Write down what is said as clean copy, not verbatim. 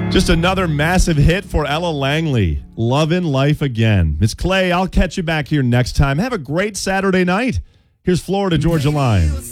Just another massive hit for Ella Langley. Lovin' Life Again. Miss Clay, I'll catch you back here next time. Have a great Saturday night. Here's Florida Georgia Line.